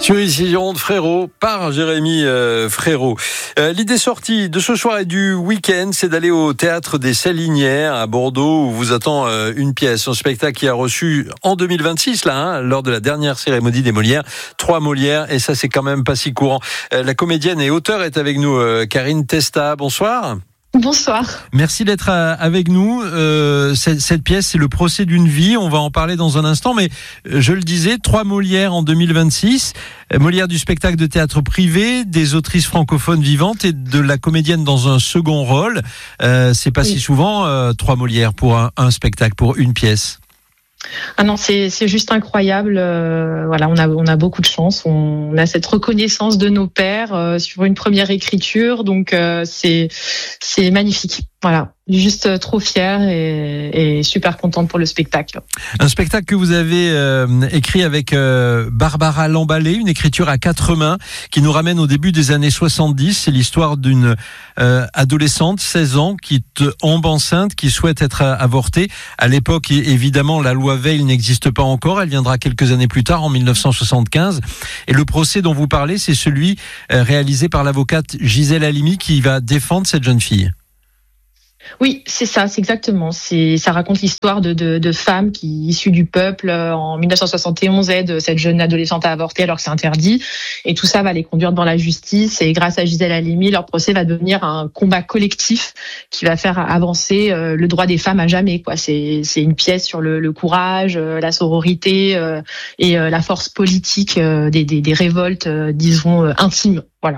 Sur ici Gironde Frérot par Jérémy Frérot. L'idée sortie de ce soir et du week-end, c'est d'aller au théâtre des Salinières à Bordeaux où vous attend une pièce, un spectacle qui a reçu en 2026 lors de la dernière cérémonie des Molières, 3 Molières, et ça c'est quand même pas si courant. La comédienne et auteure est avec nous, Karine Testa. Bonsoir. Bonsoir. Merci d'être avec nous. Cette pièce, c'est le procès d'une vie. On va en parler dans un instant, mais je le disais, 3 Molières en 2026. Molière du spectacle de théâtre privé, des autrices francophones vivantes et de la comédienne dans un second rôle. C'est pas si souvent 3 Molières pour un spectacle, pour une pièce. Ah non, c'est juste incroyable. Voilà, on a beaucoup de chance. On a cette reconnaissance de nos pairs sur une première écriture, donc c'est magnifique. Voilà, juste trop fière et super contente pour le spectacle. Un spectacle que vous avez écrit avec Barbara Lambalé, une écriture à 4 mains qui nous ramène au début des années 70. C'est l'histoire d'une adolescente, 16 ans, qui tombe enceinte, qui souhaite être avortée. À l'époque, évidemment, la loi Veil n'existe pas encore. Elle viendra quelques années plus tard, en 1975. Et le procès dont vous parlez, c'est celui réalisé par l'avocate Gisèle Halimi qui va défendre cette jeune fille. Oui, c'est ça, c'est exactement. Ça raconte l'histoire de femmes qui, issues du peuple, en 1971, aident cette jeune adolescente à avorter alors que c'est interdit. Et tout ça va les conduire devant la justice. Et grâce à Gisèle Halimi, leur procès va devenir un combat collectif qui va faire avancer le droit des femmes à jamais, quoi. C'est une pièce sur le courage, la sororité et la force politique des révoltes, disons, intimes. Voilà.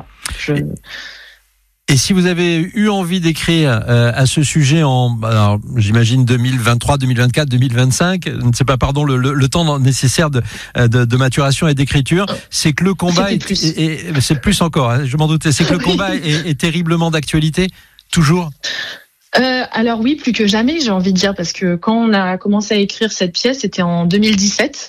Et si vous avez eu envie d'écrire à ce sujet alors, j'imagine 2023, 2024, 2025, je ne sais pas, pardon, le temps nécessaire de maturation et d'écriture, c'est que le combat c'est plus encore, hein, je m'en doutais, c'est que le combat est terriblement d'actualité, toujours. Alors oui, plus que jamais, j'ai envie de dire, parce que quand on a commencé à écrire cette pièce, c'était en 2017.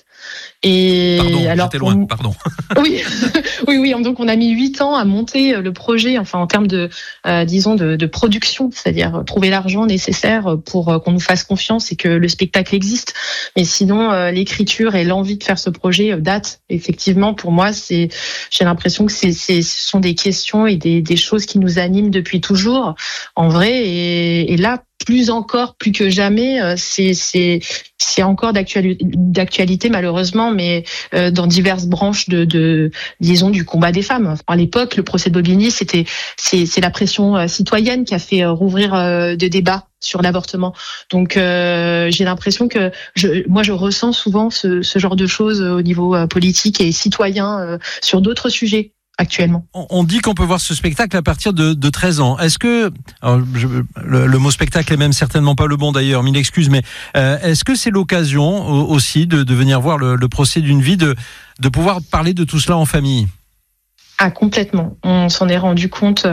Et pardon, alors, j'étais loin, pardon. Oui, donc on a mis 8 ans à monter le projet, enfin en termes de, disons, de production, c'est-à-dire trouver l'argent nécessaire pour qu'on nous fasse confiance et que le spectacle existe. Mais sinon, l'écriture et l'envie de faire ce projet datent. Effectivement, pour moi, j'ai l'impression que ce sont des questions et des choses qui nous animent depuis toujours, en vrai. Et là, plus que jamais, c'est encore d'actualité malheureusement, mais dans diverses branches disons, du combat des femmes. À l'époque, le procès de Bobigny, c'est la pression citoyenne qui a fait rouvrir de débats sur l'avortement. Donc j'ai l'impression que je ressens souvent ce genre de choses au niveau politique et citoyen sur d'autres sujets. Actuellement. On dit qu'on peut voir ce spectacle à partir de 13 ans. Est-ce que, alors le mot spectacle est même certainement pas le bon d'ailleurs, mille excuses, mais est-ce que c'est l'occasion aussi de venir voir le procès d'une vie, de pouvoir parler de tout cela en famille? Ah, complètement. On s'en est rendu compte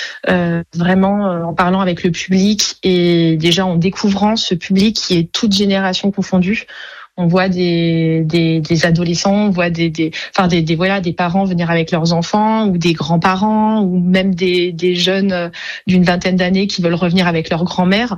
vraiment en parlant avec le public et déjà en découvrant ce public qui est toute génération confondue. On voit des adolescents, on voit des parents venir avec leurs enfants ou des grands-parents ou même des jeunes d'une vingtaine d'années qui veulent revenir avec leur grand-mère.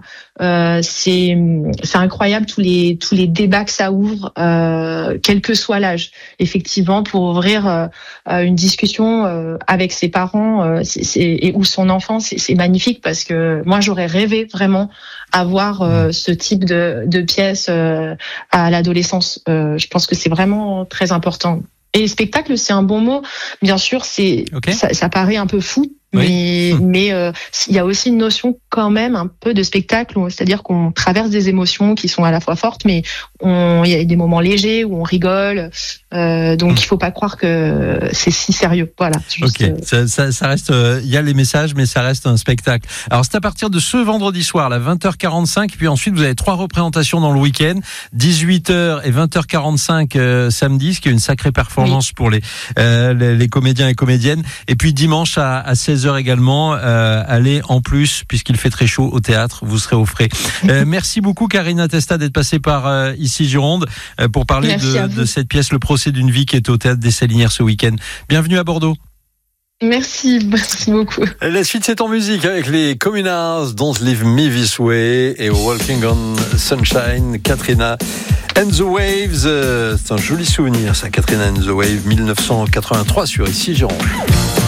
C'est incroyable tous les débats que ça ouvre, quel que soit l'âge. Effectivement, pour ouvrir une discussion avec ses parents ou son enfant, c'est magnifique parce que moi j'aurais rêvé vraiment avoir ce type de pièce à l'adolescence. Je pense que c'est vraiment très important. Et spectacle, c'est un bon mot. Bien sûr, ça paraît un peu fou. Oui. Mais il y a aussi une notion quand même un peu de spectacle, c'est-à-dire qu'on traverse des émotions qui sont à la fois fortes, mais il y a des moments légers où on rigole. Donc il faut pas croire que c'est si sérieux. Voilà. Ok, ça reste. Il y a les messages, mais ça reste un spectacle. Alors c'est à partir de ce vendredi soir, là, 20h45, puis ensuite vous avez 3 représentations dans le week-end, 18h et 20h45 samedi, ce qui est une sacrée performance pour les comédiens et comédiennes. Et puis dimanche à 16h également, allez en plus, puisqu'il fait très chaud au théâtre, vous serez au frais. Merci beaucoup Karine Testa d'être passée par ici Gironde pour parler de cette pièce, le procès d'une vie qui est au théâtre des Salinières ce week-end. Bienvenue à Bordeaux. Merci beaucoup. Et la suite, c'est en musique avec les Communards, Don't Leave Me This Way et Walking on Sunshine, Katrina and the Waves. C'est un joli souvenir, ça, Katrina and the Waves, 1983 sur Ici Giron.